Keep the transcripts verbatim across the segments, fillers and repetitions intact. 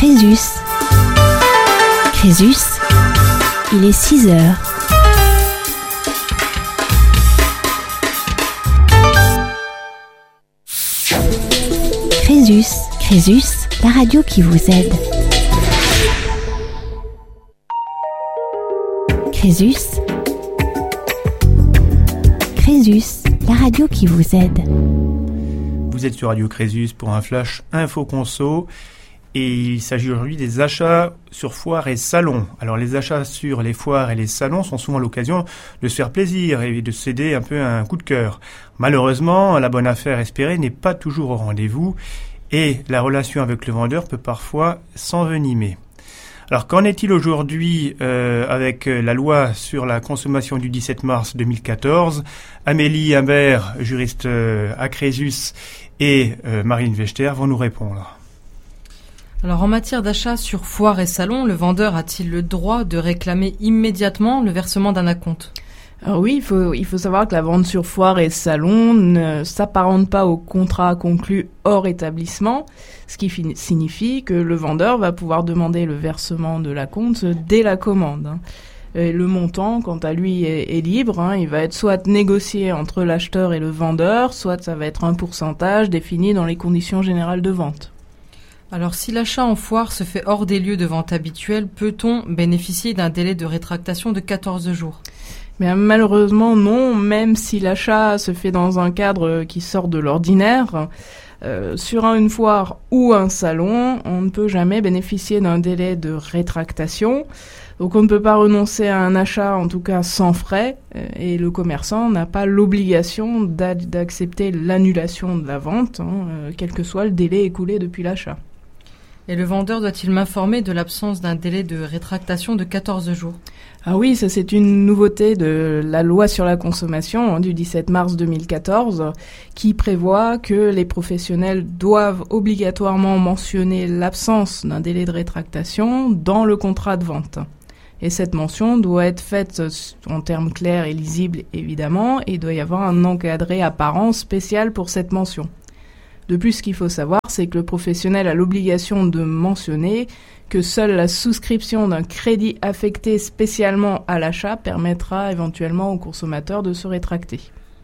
Crésus. Crésus, il est six heures. Crésus, Crésus, la radio qui vous aide. Crésus, Crésus, la radio qui vous aide. Vous êtes sur Radio Crésus pour un flash info conso et il s'agit aujourd'hui des achats sur foires et salons. Alors les achats sur les foires et les salons sont souvent l'occasion de se faire plaisir et de céder un peu à un coup de cœur. Malheureusement, la bonne affaire espérée n'est pas toujours au rendez-vous et la relation avec le vendeur peut parfois s'envenimer. Alors qu'en est-il aujourd'hui euh, avec la loi sur la consommation du dix-sept mars deux mille quatorze? Amélie Imbert, juriste euh, à Crésus, et euh, Marine Vechter vont nous répondre. Alors en matière d'achat sur foire et salon, le vendeur a-t-il le droit de réclamer immédiatement le versement d'un acompte ? Alors oui, il faut, il faut savoir que la vente sur foire et salon ne s'apparente pas au contrat conclu hors établissement, ce qui fin- signifie que le vendeur va pouvoir demander le versement de l'acompte dès la commande. Et le montant, quant à lui, est, est libre. Hein, il va être soit négocié entre l'acheteur et le vendeur, soit ça va être un pourcentage défini dans les conditions générales de vente. Alors si l'achat en foire se fait hors des lieux de vente habituels, peut-on bénéficier d'un délai de rétractation de quatorze jours ? Mais malheureusement non, même si l'achat se fait dans un cadre qui sort de l'ordinaire, euh, sur une foire ou un salon, on ne peut jamais bénéficier d'un délai de rétractation. Donc on ne peut pas renoncer à un achat, en tout cas sans frais, euh, et le commerçant n'a pas l'obligation d'a- d'accepter l'annulation de la vente, hein, euh, quel que soit le délai écoulé depuis l'achat. Et le vendeur doit-il m'informer de l'absence d'un délai de rétractation de quatorze jours ? Ah oui, ça c'est une nouveauté de la loi sur la consommation hein, du dix-sept mars deux mille quatorze qui prévoit que les professionnels doivent obligatoirement mentionner l'absence d'un délai de rétractation dans le contrat de vente. Et cette mention doit être faite en termes clairs et lisibles évidemment et il doit y avoir un encadré apparent spécial pour cette mention. De plus, ce qu'il faut savoir, c'est que le professionnel a l'obligation de mentionner que seule la souscription d'un crédit affecté spécialement à l'achat permettra éventuellement au consommateur de se rétracter.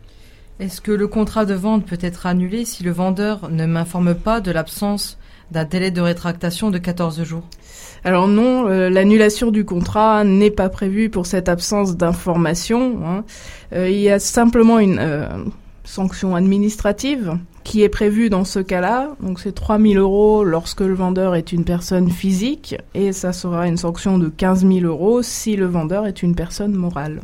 Est-ce que le contrat de vente peut être annulé si le vendeur ne m'informe pas de l'absence d'un délai de rétractation de quatorze jours ? Alors non, euh, l'annulation du contrat n'est pas prévue pour cette absence d'information. Hein. Euh, il y a simplement une euh, sanction administrative qui est prévue dans ce cas-là. Donc c'est trois mille euros lorsque le vendeur est une personne physique et ça sera une sanction de quinze mille euros si le vendeur est une personne morale.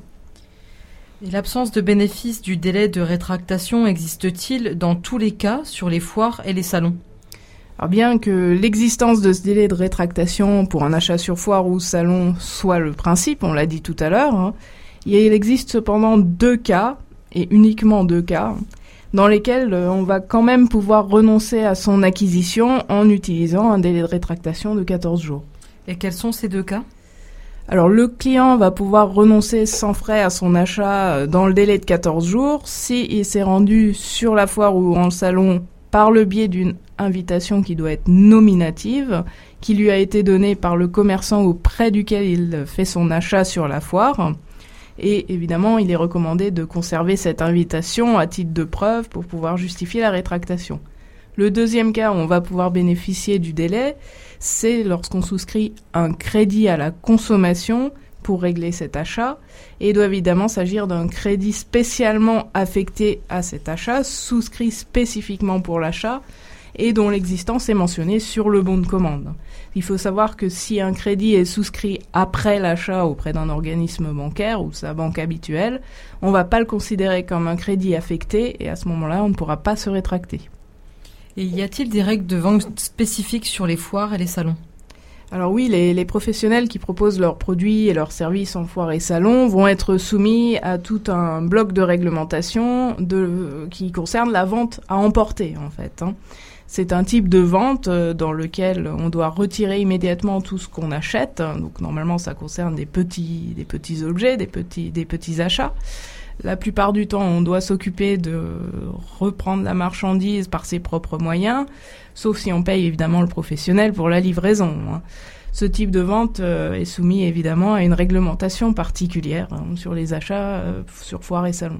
Et l'absence de bénéfice du délai de rétractation existe-t-il dans tous les cas sur les foires et les salons ? Alors bien que l'existence de ce délai de rétractation pour un achat sur foire ou salon soit le principe, on l'a dit tout à l'heure, hein, il existe cependant deux cas, et uniquement deux cas, dans lesquels on va quand même pouvoir renoncer à son acquisition en utilisant un délai de rétractation de quatorze jours. Et quels sont ces deux cas ? Alors le client va pouvoir renoncer sans frais à son achat dans le délai de quatorze jours s'il s'est rendu sur la foire ou en salon par le biais d'une invitation qui doit être nominative, qui lui a été donnée par le commerçant auprès duquel il fait son achat sur la foire. Et évidemment, il est recommandé de conserver cette invitation à titre de preuve pour pouvoir justifier la rétractation. Le deuxième cas où on va pouvoir bénéficier du délai, c'est lorsqu'on souscrit un crédit à la consommation pour régler cet achat. Et il doit évidemment s'agir d'un crédit spécialement affecté à cet achat, souscrit spécifiquement pour l'achat, et dont l'existence est mentionnée sur le bon de commande. Il faut savoir que si un crédit est souscrit après l'achat auprès d'un organisme bancaire ou sa banque habituelle, on ne va pas le considérer comme un crédit affecté et à ce moment-là, on ne pourra pas se rétracter. Et y a-t-il des règles de vente spécifiques sur les foires et les salons ? Alors oui, les, les professionnels qui proposent leurs produits et leurs services en foire et salon vont être soumis à tout un bloc de réglementation de, qui concerne la vente à emporter en fait, hein. C'est un type de vente dans lequel on doit retirer immédiatement tout ce qu'on achète. Donc normalement, ça concerne des petits, des petits objets, des petits, des petits achats. La plupart du temps, on doit s'occuper de reprendre la marchandise par ses propres moyens, sauf si on paye évidemment le professionnel pour la livraison. Ce type de vente euh, est soumis évidemment à une réglementation particulière hein, sur les achats euh, sur foires et salons.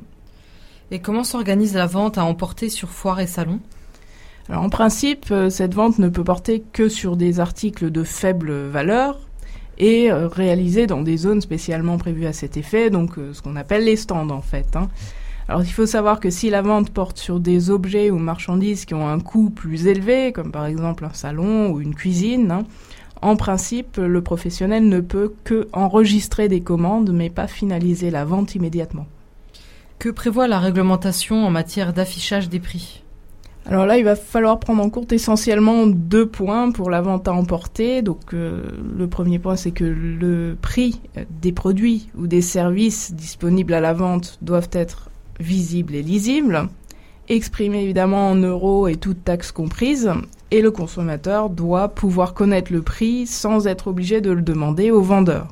Et comment s'organise la vente à emporter sur foires et salons ? Alors en principe, euh, cette vente ne peut porter que sur des articles de faible valeur et euh, réalisée dans des zones spécialement prévues à cet effet, donc euh, ce qu'on appelle les stands en fait. Hein. Alors il faut savoir que si la vente porte sur des objets ou marchandises qui ont un coût plus élevé, comme par exemple un salon ou une cuisine, hein, en principe, le professionnel ne peut que enregistrer des commandes, mais pas finaliser la vente immédiatement. Que prévoit la réglementation en matière d'affichage des prix ? Alors là, il va falloir prendre en compte essentiellement deux points pour la vente à emporter. Donc euh, le premier point, c'est que le prix des produits ou des services disponibles à la vente doivent être visibles et lisibles, exprimés évidemment en euros et toutes taxes comprises. Et le consommateur doit pouvoir connaître le prix sans être obligé de le demander au vendeur.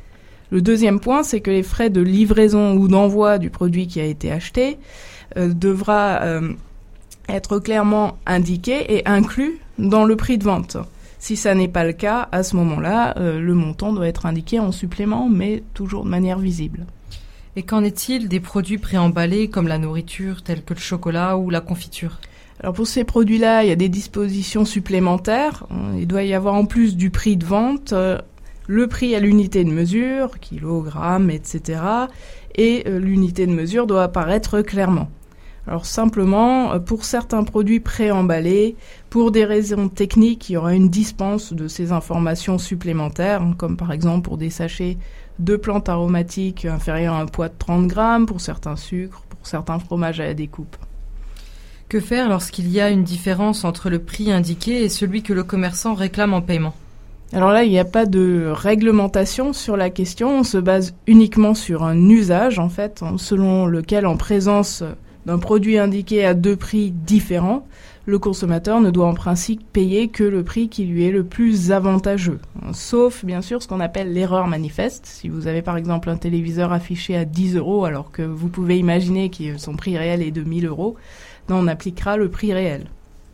Le deuxième point, c'est que les frais de livraison ou d'envoi du produit qui a été acheté euh, devra euh, être clairement indiqué et inclus dans le prix de vente. Si ça n'est pas le cas, à ce moment-là, euh, le montant doit être indiqué en supplément, mais toujours de manière visible. Et qu'en est-il des produits préemballés comme la nourriture, tels que le chocolat ou la confiture ? Alors pour ces produits-là, il y a des dispositions supplémentaires. Il doit y avoir en plus du prix de vente, euh, le prix à l'unité de mesure, kilogrammes, et cetera. Et euh, l'unité de mesure doit apparaître clairement. Alors simplement, pour certains produits préemballés, pour des raisons techniques, il y aura une dispense de ces informations supplémentaires, comme par exemple pour des sachets de plantes aromatiques inférieurs à un poids de trente grammes, pour certains sucres, pour certains fromages à la découpe. Que faire lorsqu'il y a une différence entre le prix indiqué et celui que le commerçant réclame en paiement ? Alors là, il n'y a pas de réglementation sur la question. On se base uniquement sur un usage, en fait, selon lequel, en présence d'un produit indiqué à deux prix différents, le consommateur ne doit en principe payer que le prix qui lui est le plus avantageux. Sauf, bien sûr, ce qu'on appelle l'erreur manifeste. Si vous avez, par exemple, un téléviseur affiché à dix euros, alors que vous pouvez imaginer que son prix réel est de mille euros, on appliquera le prix réel.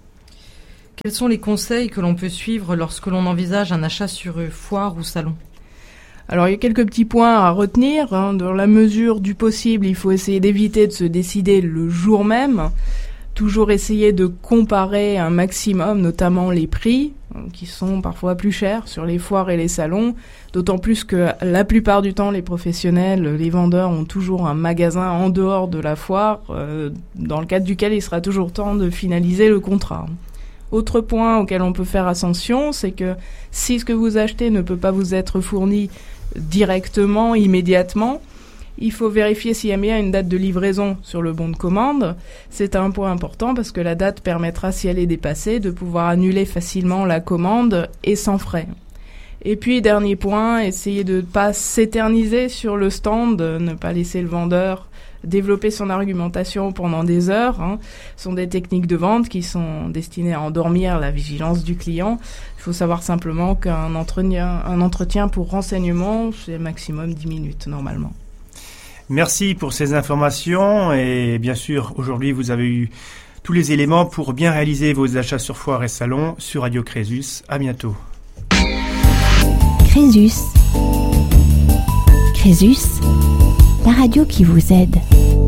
Quels sont les conseils que l'on peut suivre lorsque l'on envisage un achat sur foire ou salon ? Alors il y a quelques petits points à retenir. Hein. Dans la mesure du possible, il faut essayer d'éviter de se décider le jour même. Toujours essayer de comparer un maximum, notamment les prix, qui sont parfois plus chers sur les foires et les salons, d'autant plus que la plupart du temps, les professionnels, les vendeurs ont toujours un magasin en dehors de la foire, euh, dans le cadre duquel il sera toujours temps de finaliser le contrat. Autre point auquel on peut faire attention, c'est que si ce que vous achetez ne peut pas vous être fourni directement, immédiatement, il faut vérifier s'il y a bien une date de livraison sur le bon de commande. C'est un point important parce que la date permettra, si elle est dépassée, de pouvoir annuler facilement la commande et sans frais. Et puis, dernier point, essayez de ne pas s'éterniser sur le stand, ne pas laisser le vendeur développer son argumentation pendant des heures. Hein. Ce sont des techniques de vente qui sont destinées à endormir la vigilance du client. Il faut savoir simplement qu'un entretien, un entretien pour renseignement, c'est maximum dix minutes normalement. Merci pour ces informations et bien sûr, aujourd'hui, vous avez eu tous les éléments pour bien réaliser vos achats sur foire et salon sur Radio Crésus. À bientôt. Crésus. Crésus, la radio qui vous aide.